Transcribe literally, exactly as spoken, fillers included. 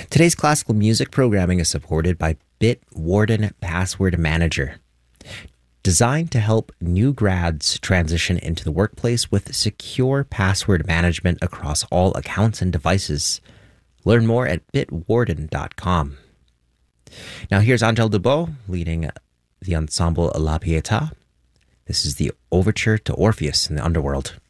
Today's classical music programming is supported by Bitwarden Password Manager, designed to help new grads transition into the workplace with secure password management across all accounts and devices. Learn more at bitwarden dot com. Now here's Angèle Debout leading the ensemble La Pietà. This is the overture to Orpheus in the Underworld.